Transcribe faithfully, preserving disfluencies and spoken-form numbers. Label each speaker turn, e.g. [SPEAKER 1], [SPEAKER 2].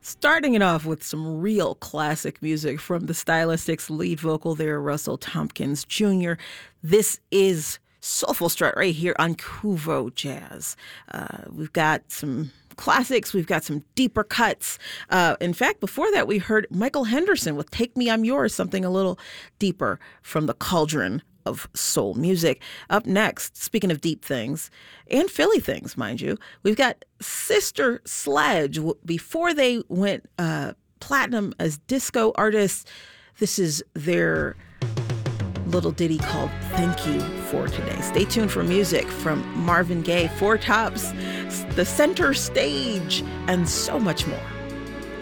[SPEAKER 1] Starting it off with some real classic music from the Stylistics lead vocal there, Russell Tompkins Junior This is Soulful Strut right here on Kuvo Jazz. Uh, we've got some classics. We've got some deeper cuts. Uh, in fact, before that, we heard Michael Henderson with Take Me, I'm Yours, something a little deeper from the cauldron of soul music. Up next, speaking of deep things, and Philly things, mind you, we've got Sister Sledge. Before they went uh, platinum as disco artists, this is their little ditty called Thank You for Today. Stay tuned for music from Marvin Gaye, Four Tops, The Center Stage, and so much more.